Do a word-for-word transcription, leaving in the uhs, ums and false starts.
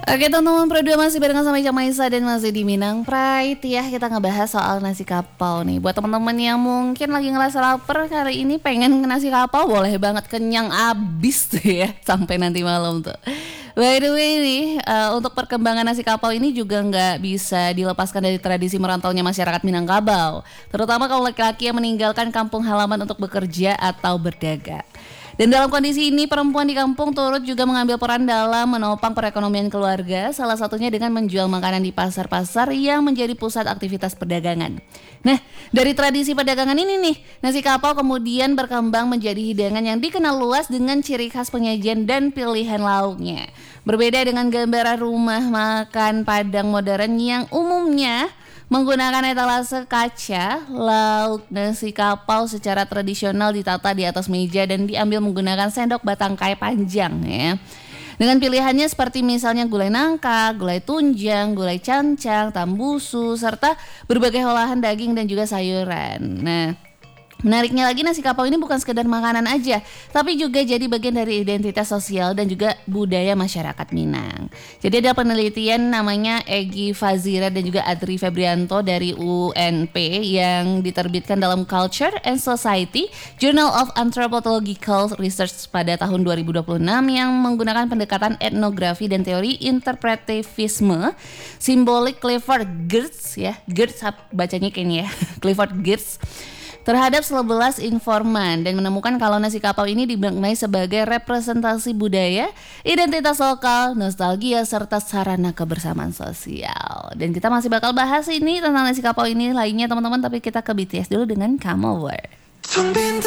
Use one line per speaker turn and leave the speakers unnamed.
Oke teman-teman, berdua masih bareng sama Ica Maisa dan masih di Minang Pride ya. Kita ngebahas soal nasi kapau nih. Buat teman-teman yang mungkin lagi ngerasa lapar kali ini, pengen nasi kapau, boleh banget, kenyang abis tuh ya sampai nanti malam tuh. By the way nih, uh, untuk perkembangan nasi kapau ini juga nggak bisa dilepaskan dari tradisi merantaunya masyarakat Minangkabau, terutama kalau laki-laki yang meninggalkan kampung halaman untuk bekerja atau berdagang. Dan dalam kondisi ini, perempuan di kampung turut juga mengambil peran dalam menopang perekonomian keluarga, salah satunya dengan menjual makanan di pasar-pasar yang menjadi pusat aktivitas perdagangan. Nah, dari tradisi perdagangan ini nih, nasi kapau kemudian berkembang menjadi hidangan yang dikenal luas dengan ciri khas penyajian dan pilihan lauknya. Berbeda dengan gambaran rumah makan Padang modern yang umumnya menggunakan etalase kaca, lauk nasi kapau secara tradisional ditata di atas meja dan diambil menggunakan sendok batangkai panjang ya. Dengan pilihannya seperti misalnya gulai nangka, gulai tunjang, gulai cancang, tambusu, serta berbagai olahan daging dan juga sayuran. Nah, menariknya lagi, nasi kapau ini bukan sekedar makanan aja, tapi juga jadi bagian dari identitas sosial dan juga budaya masyarakat Minang. Jadi ada penelitian namanya Egy Fazira dan juga Adri Febrianto dari U N P yang diterbitkan dalam Culture and Society, Journal of Anthropological Research pada tahun dua ribu dua puluh enam yang menggunakan pendekatan etnografi dan teori interpretivisme simbolik Clifford Geertz ya, Geertz bacanya kayaknya ya, Clifford Geertz, terhadap sebelas informan dan menemukan kalau nasi kapau ini dimaknai sebagai representasi budaya, identitas lokal, nostalgia, serta sarana kebersamaan sosial. Dan kita masih bakal bahas ini tentang nasi kapau ini lainnya teman-teman, tapi kita ke B T S dulu dengan Come Over.